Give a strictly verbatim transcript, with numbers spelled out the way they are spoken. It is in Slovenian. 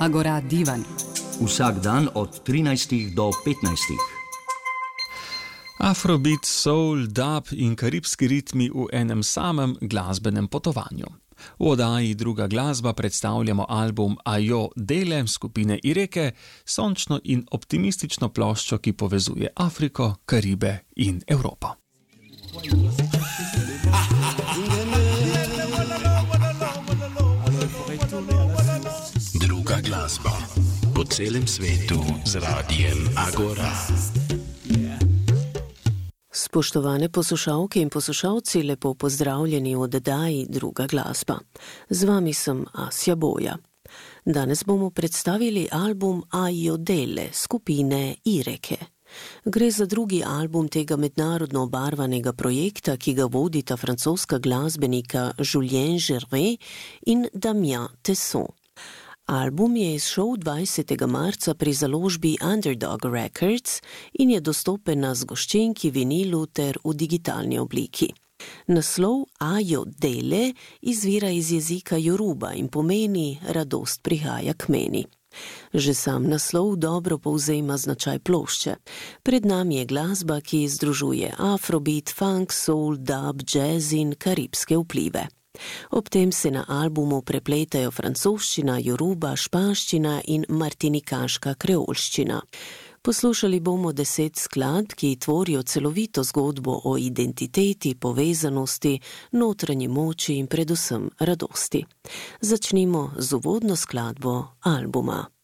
Agora Divan. Vsak dan od trinajstih do petnajstih. Afrobeat, soul, dub in karibski ritmi v enem samem glasbenem potovanju. V oddaji Druga glasba predstavljamo album Ayo Dele skupine Ireke, sončno in optimistično ploščo, ki povezuje Afriko, Karibe in Evropo. Druga glasba po celem svetu z radijem Agora. Spoštovane poslušalke in poslušalci, lepo pozdravljeni v oddaji Druga glasba. Z vami sem Asja Boja. Danes bomo predstavili album Ayo Dele skupine Ireke. Gre za drugi album tega mednarodno obarvanega projekta, ki ga vodita francoska glasbenika Julien Gervais in Damien Tesson. Album je izšel dvajsetega marca pri založbi Underdog Records in je dostopen na zgoščenki, vinilu ter v digitalni obliki. Naslov Ayo Dele izvira iz jezika Yoruba in pomeni radost prihaja k meni. Že sam naslov dobro povzema značaj plošče. Pred nami je glasba, ki združuje afrobeat, funk, soul, dub, jazz in karibske vplive. Ob tem se na albumu prepletajo francoščina, yoruba, španščina in martinikaška kreolščina. Poslušali bomo deset skladb, ki tvorijo celovito zgodbo o identiteti, povezanosti, notranji moči in predvsem radosti. Začnimo z uvodno skladbo albuma.